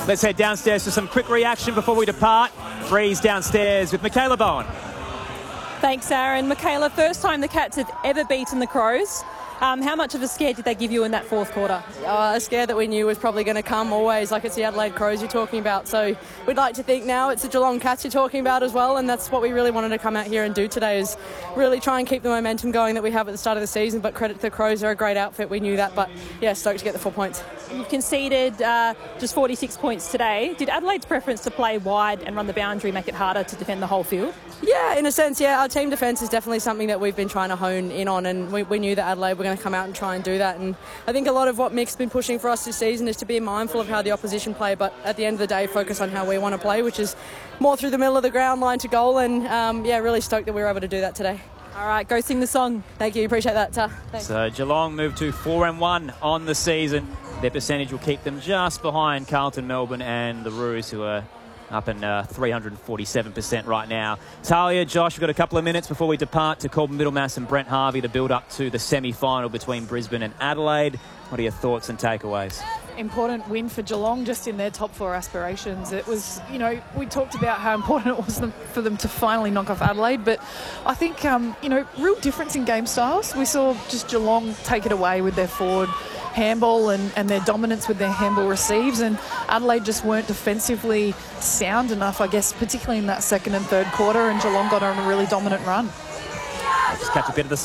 Let's head downstairs for some quick reaction before we depart. Freeze downstairs with Michaela Bowen. Thanks, Aaron. Michaela, first time the Cats have ever beaten the Crows. How much of a scare did they give you in that fourth quarter? A scare that we knew was probably going to come always, like it's the Adelaide Crows you're talking about. So we'd like to think now it's the Geelong Cats you're talking about as well, and that's what we really wanted to come out here and do today, is really try and keep the momentum going that we have at the start of the season. But credit to the Crows, they're a great outfit, we knew that, but yeah, stoked to get the 4 points. You've conceded just 46 points today. Did Adelaide's preference to play wide and run the boundary make it harder to defend the whole field? Yeah, in a sense, yeah. Our team defence is definitely something that we've been trying to hone in on, and we knew that Adelaide were going to come out and try and do that. And I think a lot of what Mick's been pushing for us this season is to be mindful of how the opposition play, but at the end of the day, focus on how we want to play, which is more through the middle of the ground, line to goal. And yeah, really stoked that we were able to do that today. All right, go sing the song. Thank you, appreciate that. Thanks. So Geelong move to 4-1 on the season. Their percentage will keep them just behind Carlton, Melbourne and the Roos, who are up in 347% right now. Talia, Josh, we've got a couple of minutes before we depart to Corbin Middlemass and Brent Harvey to build up to the semi-final between Brisbane and Adelaide. What are your thoughts and takeaways? Important win for Geelong just in their top four aspirations. It was, you know, we talked about how important it was for them to finally knock off Adelaide, but I think, you know, real difference in game styles. We saw just Geelong take it away with their forward handball and their dominance with their handball receives, and Adelaide just weren't defensively sound enough, I guess, particularly in that second and third quarter, and Geelong got on a really dominant run. Just catch a bit of the